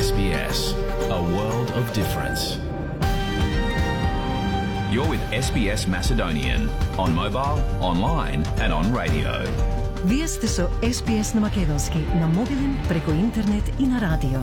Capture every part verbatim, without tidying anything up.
S B S, a world of difference. You're with S B S Macedonian on mobile, online and on radio. Вие сте со С Б С на македонски, на мобилен, преку интернет и на радио.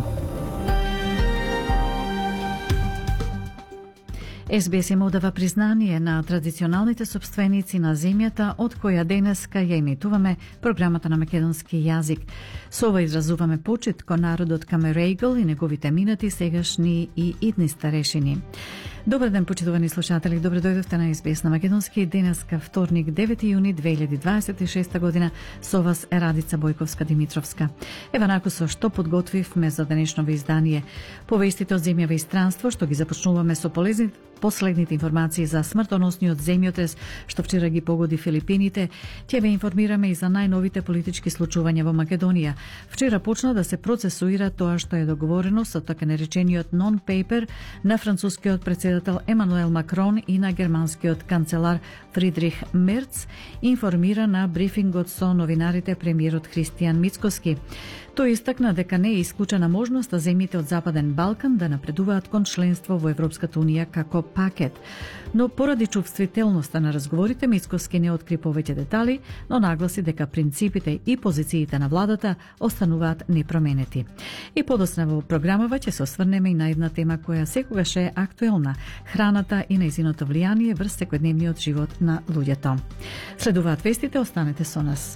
С Б С им одава признание на традиционалните собственици на земјата од која денеска ја емитуваме програмата на македонски јазик. Со ова изразуваме почит кон народот Камерегл и неговите минати, сегашни и идни старешини. Добар ден, почитувани слушатели, добре дојдовте на С Б С на македонски. Денеска вторник, девети јуни две илјади дваесет и шеста година. Со вас е Радица Бојковска-Димитровска. Ева нако со што подготвивме за денешново издание. Повестите од земјава и странство, што ги започнуваме со полезни последните информации за смртоносниот земјотрес што вчера ги погоди Филипините. Ќе ве информираме и за најновите политички случувања во Македонија. Вчера почна да се процесуира тоа што е договорено со така наречениот non-paper на францускиот председател Емануел Макрон и на германскиот канцелар Фридрих Мерц, информира на брифингот со новинарите премиерот Христијан Мицкоски. Тој истакна дека не е исклучена можност земјите од Западен Балкан да напредуваат кон членство во Европската унија како пакет. Но поради чувствителноста на разговорите, Мицкоски не откри повеќе детали, но нагласи дека принципите и позициите на владата остануваат непроменети. И подосна во програмава ќе се осврнеме и на една тема која секогаш е актуелна – храната и нејзиното влијание врз секојдневниот живот на луѓето. Следуваат вестите, останете со нас.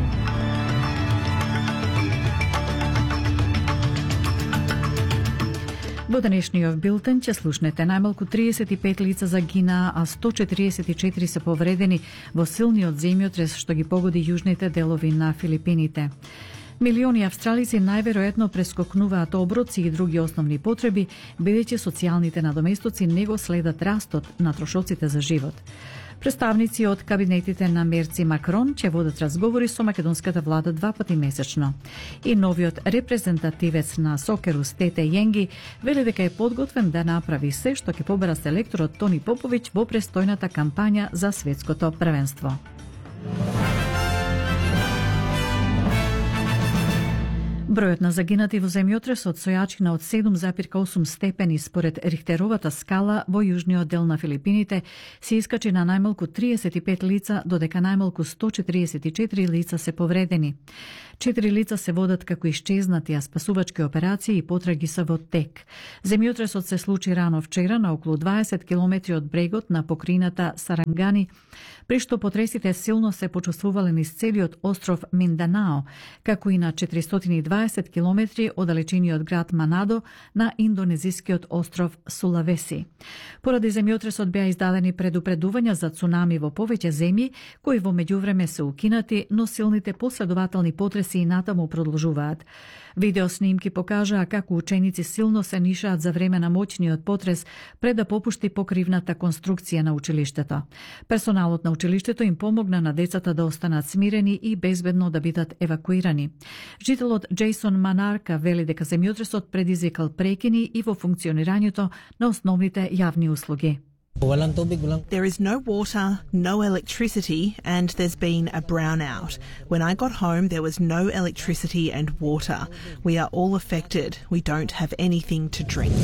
Во денешниот билтен ќе слушнете најмалку триесет и пет лица загинаа, а сто четириесет и четири се повредени во силниот земјотрес што ги погоди јужните делови на Филипините. Милиони австралици најверојатно прескокнуваат оброци и други основни потреби, бидејќи социјалните надоместоци не го следат растот на трошоците за живот. Представници од кабинетите на Мерци Макрон ќе водат разговори со македонската влада два пати месечно. И новиот репрезентативец на сокерус Тете Јенги вели дека е подготвен да направи се што ќе побара селекторот Тони Поповиќ во престојната кампања за светското првенство. Бројот на загинати во земјотресот со јачина од седум зарез и осум степени според Рихтеровата скала во јужниот дел на Филипините се искачи на најмалку триесет и пет лица, додека најмалку сто четириесет и четири лица се повредени. Четири лица се водат како исчезнати, а спасувачки операции и потраги се во тек. Земјотресот се случи рано вчера на околу дваесет километри од брегот на покрината Сарангани, при што потресите силно се почувствувале низ целиот остров Минданао, како и на четиристотини и дваесет километри оддалечениот град Манадо на индонезискиот остров Сулавеси. Поради земјотресот беа издадени предупредувања за цунами во повеќе земји, кои во меѓувреме се укинати, но силните последователни потреси и натаму продолжуваат. Видеоснимки покажаа како ученици силно се нишаат за време на моќниот потрес пред да попушти покривната конструкција на училиштето. Персоналот на училиштето им помогна на децата да останат смирени и безбедно да бидат евакуирани. Жителот Джейсон Манарка вели дека земјотресот предизвикал прекини и во функционирањето на основните јавни услуги. There is no water, no electricity, and there's been a brownout. When I got home, there was no electricity and water. We are all affected. We don't have anything to drink.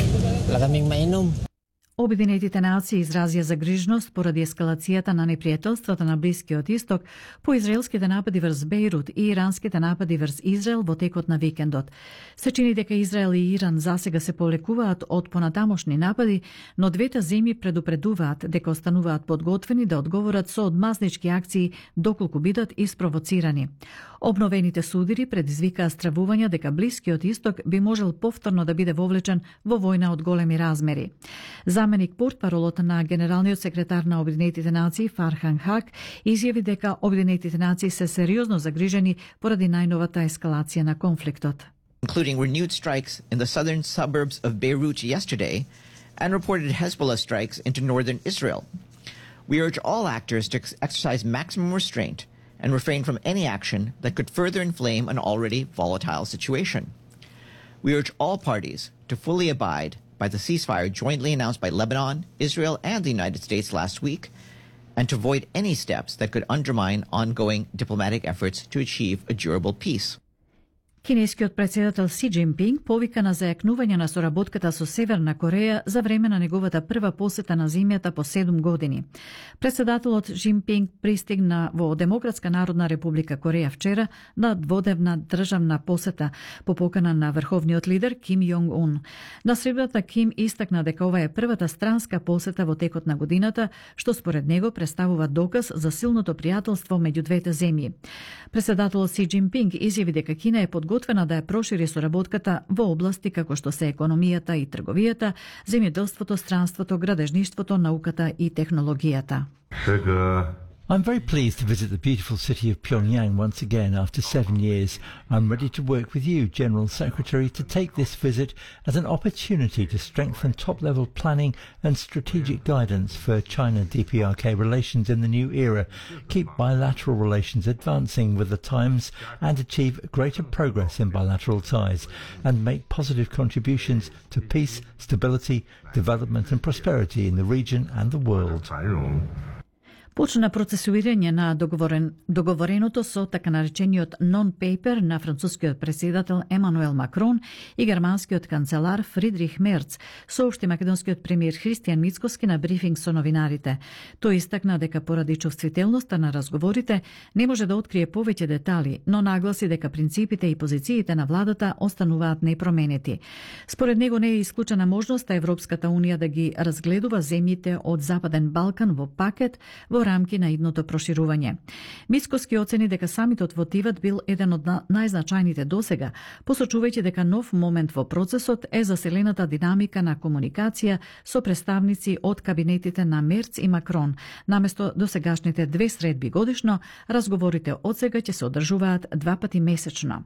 Обединетите нации изразија загрижност поради ескалацијата на непријателствата на Блискиот Исток по израелските напади врз Бејрут и иранските напади врз Израел во текот на викендот. Се чини дека Израел и Иран засега се полекуваат од понатамошни напади, но двете земји предупредуваат дека остануваат подготвени да одговорат со одмазнички акции доколку бидат испровоцирани. Обновените судири предизвикаа стравувања дека Блискиот Исток би можел повторно да биде вовлечен во војна од големи размери. Заменик портпаролот на генералниот секретар на Обединетите нации Фархан Хак изјави дека Обединетите нации се сериозно загрижени поради најновата ескалација на конфликтот. Including renewed strikes in the southern suburbs of Beirut yesterday and reported Hezbollah strikes into northern Israel. We urge all actors to exercise maximum restraint and refrain from any action that could further inflame an already volatile situation. We urge all parties to fully abide by the ceasefire jointly announced by Lebanon, Israel, and the United States last week, and to avoid any steps that could undermine ongoing diplomatic efforts to achieve a durable peace. Кинескиот председател Си Джинпинг повика на зајакнување на соработката со Северна Кореја за време на неговата прва посета на земјата по седум години. Председателот Джинпинг пристигна во Демократска народна република Кореја вчера на дводневна државна посета по покана на врховниот лидер Ким Јонг Ун. На средбата Ким истакна дека ова е првата странска посета во текот на годината, што според него представува доказ за силното пријателство меѓу двете земји. Председателот Си Джинпинг изјави дека Кина е подготвена да ја прошири соработката во области како што се економијата и трговијата, земјоделството, странството, градежништвото, науката и технологијата. I'm very pleased to visit the beautiful city of Pyongyang once again after seven years. I'm ready to work with you, General Secretary, to take this visit as an opportunity to strengthen top-level planning and strategic guidance for China-D P R K relations in the new era, keep bilateral relations advancing with the times and achieve greater progress in bilateral ties, and make positive contributions to peace, stability, development and prosperity in the region and the world. Почна процесуирање на договорен, договореното со така наречениот нон-пейпер на францускиот председател Емануел Макрон и германскиот канцелар Фридрих Мерц, соопшти македонскиот премиер Христијан Мицкоски на брифинг со новинарите. Тој истакна дека поради чувствителноста на разговорите не може да открие повеќе детали, но нагласи дека принципите и позициите на владата остануваат непроменети. Според него не е исклучена можноста Европската унија да ги разгледува земјите од Западен Балкан во пакет во рамки на идното проширување. Мицкоски оцени дека самитот во Тиват бил еден од најзначајните досега, посочувајќи дека нов момент во процесот е заселената динамика на комуникација со представници од кабинетите на Мерц и Макрон. Наместо досегашните две средби годишно, разговорите одсега ќе се одржуваат два пати месечно.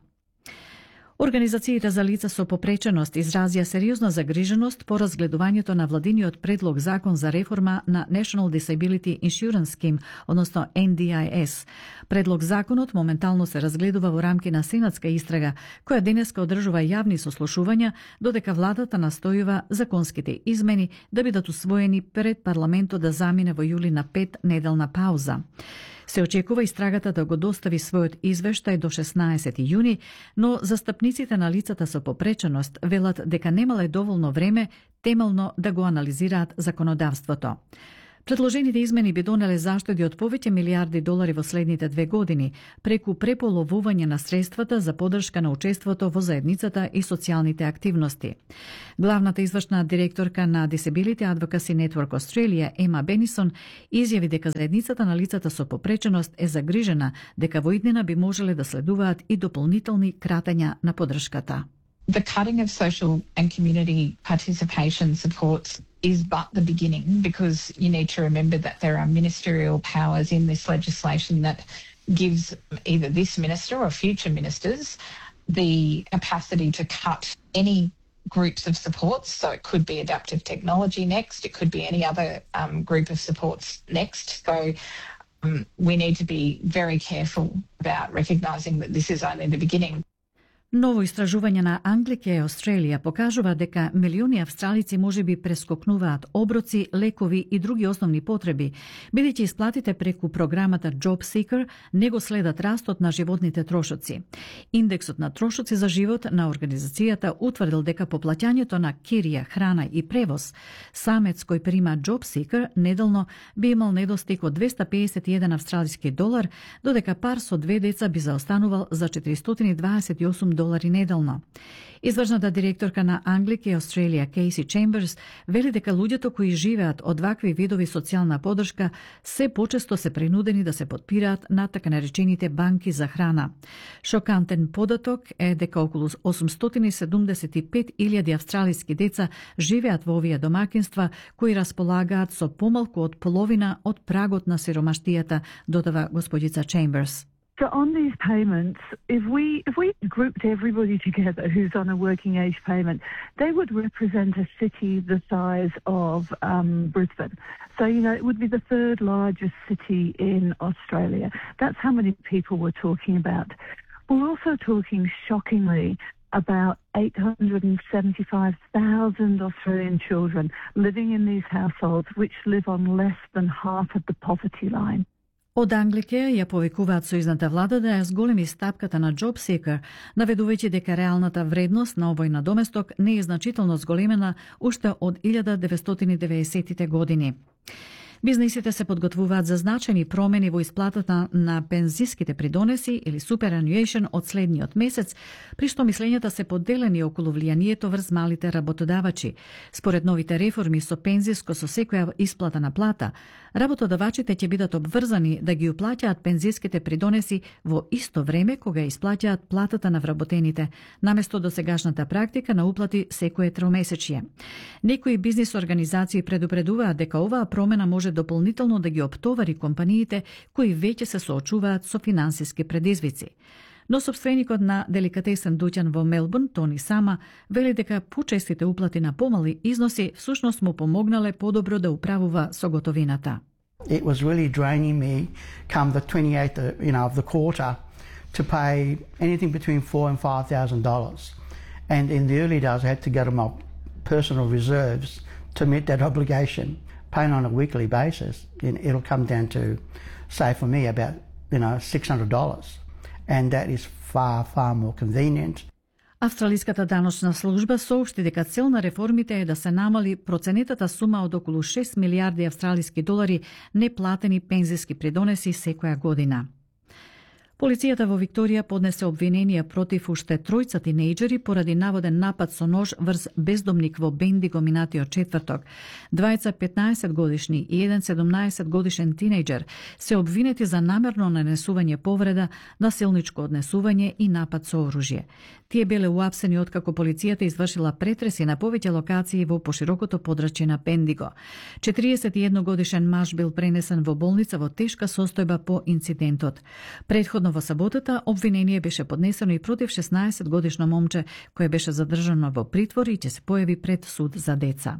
Организациите за лица со попреченост изразија сериозна загриженост по разгледувањето на владиниот предлог закон за реформа на National Disability Insurance Scheme, односно Н Д I S. Предлог законот моментално се разгледува во рамки на сенатска истрага, која денеска одржува јавни сослушувања, додека владата настојува законските измени да бидат усвоени пред парламентот да замине во јули на пет неделна пауза. Се очекува истрагата да го достави својот извештај до шеснаесети јуни, но застапниците на лицата со попреченост велат дека немале доволно време темелно да го анализираат законодавството. Предложените измени би донеле заштеди од повеќе милиарди долари во следните две години, преку преполовување на средствата за поддршка на учеството во заедницата и социјалните активности. Главната извршна директорка на Disability Advocacy Network Australia, Ема Бенисон, изјави дека заедницата на лицата со попреченост е загрижена дека во иднина би можеле да следуваат и дополнителни кратења на поддршката. The cutting of social and community participation supports is but the beginning, because you need to remember that there are ministerial powers in this legislation that gives either this minister or future ministers the capacity to cut any groups of supports. So it could be adaptive technology next, it could be any other um, group of supports next. So um, we need to be very careful about recognising that this is only the beginning. Ново истражување на Англика и Австралија покажува дека милиони австралици можеби прескокнуваат оброци, лекови и други основни потреби, бидејќи исплатите преку програмата Job Seeker не го следат растот на животните трошоци. Индексот на трошоци за живот на организацијата утврдил дека по плаќањето на кирија, храна и превоз, самец кој прима Job Seeker неделно би имал недостиг од двеста педесет и еден австралиски долар, додека пар со две деца би заостанувал за четиристотини и дваесет и осум долари неделно. Извршната директорка на Англика и Австралија, Кейси Чемберс, вели дека луѓето кои живеат од вакви видови социјална поддршка се почесто се принудени да се потпираат на така наречените банки за храна. Шокантен податок е дека околу осумстотини седумдесет и пет илјади австралиски деца живеат во овие домакинства кои располагаат со помалку од половина од прагот на сиромаштијата, додава господица Чемберс. So on these payments, if we if we grouped everybody together who's on a working age payment, they would represent a city the size of um, Brisbane. So, you know, it would be the third largest city in Australia. That's how many people we're talking about. We're also talking, shockingly, about eight hundred seventy-five thousand Australian children living in these households which live on less than half of the poverty line. Од Англике ја повикуваат сојузната влада да ја зголеми стапката на JobSeeker, наведувајќи дека реалната вредност на овој надоместок не е значително зголемена уште од илјада деветстотини и деветдесетите години. Бизнисите се подготвуваат за значајни промени во исплатата на пензиските придонеси или superannuation од следниот месец, при што мислењата се поделени околу влијанието врз малите работодавачи. Според новите реформи со пензиско со секоја исплата на плата, работодавачите ќе бидат обврзани да ги уплаќаат пензиските придонеси во исто време кога исплаќаат платата на вработените, наместо досегашната практика на уплати секое тромесечје. Некои бизнис организации предупредуваат дека оваа промена може дополнително да ги оптовари компаниите кои веќе се соочуваат со финансиски предизвици. Но собственикот на деликатесен дуќан во Мелбурн, Тони Сама, вели дека почестите уплати на помали износи всушност му помогнале подобро да управува со готовината. It was really draining me come the twenty-eighth you know, of the quarter to pay anything between four and five thousand dollars. And in the early days I had to go to my personal reserves to meet that obligation. Paying on a weekly basis, it'll come down to, say for me, about you know six hundred dollars. And that is far, far more convenient. Австралиската даночна служба соопшти дека цел на реформите е да се намали проценетата сума од околу шест милиарди австралиски долари неплатени пензиски придонеси секоја година. Полицијата во Викторија поднесе обвиненија против уште тројца тинејџери поради наводен напад со нож врз бездомник во Бендиго минатиот четврток. Двајца петнаесет годишни и еден седумнаесет годишен тинејџер се обвинети за намерно нанесување повреда, насилничко однесување и напад со оружје. Тие биле уапсени откако полицијата извршила претреси на повеќе локации во поширокото подрачје на Бендиго. четириесет и еден годишен маж бил пренесен во болница во тешка состојба по инцидентот. Предходно во саботата обвинение беше поднесено и против шеснаесет годишно момче кое беше задржано во притвор и ќе се појави пред суд за деца.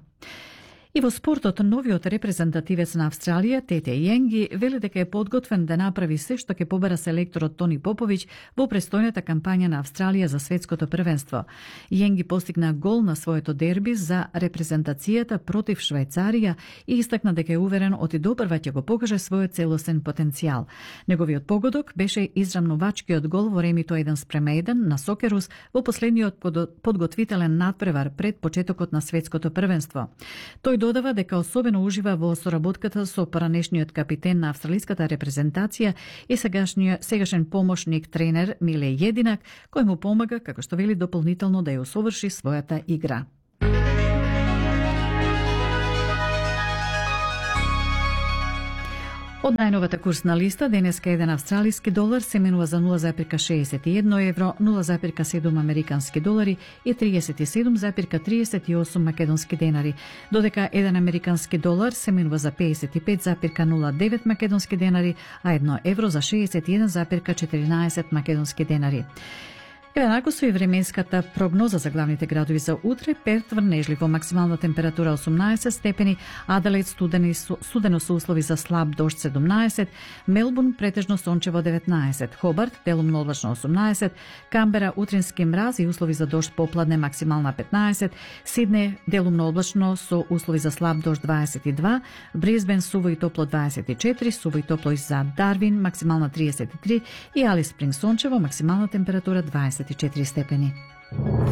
И во спортот, новиот репрезентативец на Австралија, Тете Јенги, вели дека е подготвен да направи се што ќе побара селекторот Тони Поповиќ во престојната кампања на Австралија за светското првенство. Јенги постигна гол на своето дерби за репрезентацијата против Швајцарија и истакна дека е уверен оти допрва ќе го покаже својот целосен потенцијал. Неговиот погодок беше израмнувачкиот гол во ремито еден спрема еден на Сокерус во последниот подготвителен надпревар пред почетокот на светското првенство. Тој додава дека особено ужива во соработката со поранешниот капитен на австралиската репрезентација и сегашниот сегашен помошник тренер Миле Јединак, кој му помага, како што вели, дополнително да ја усоврши својата игра. Од најновата курсна листа, денеска еден австралиски долар се менува за нула запирка шеесет и едно евро, нула запирка седум американски долари и триесет и седум запирка триесет и осум македонски денари, додека еден американски долар се менува за пеесет и пет запирка нула девет македонски денари, а едно евро за шеесет и еден запирка четиринаесет македонски денари. Еднакво со и временската прогноза за главните градови за утре: Перт врнежливо, максимална температура осумнаесет степени, Аделаид студени, студено со услови за слаб дожд седумнаесет, Мелбурн претежно сончево деветнаесет, Хобарт делумно облачно осумнаесет, Камбера утрински мраз и услови за дожд попладне максимална петнаесет, Сидне делумно облачно со услови за слаб дожд дваесет и два, Брисбен суво и топло дваесет и четири, суво и топло и за Дарвин максимална триесет и три и Алис Спринг сончево, максимална температура дваесет и четири степени.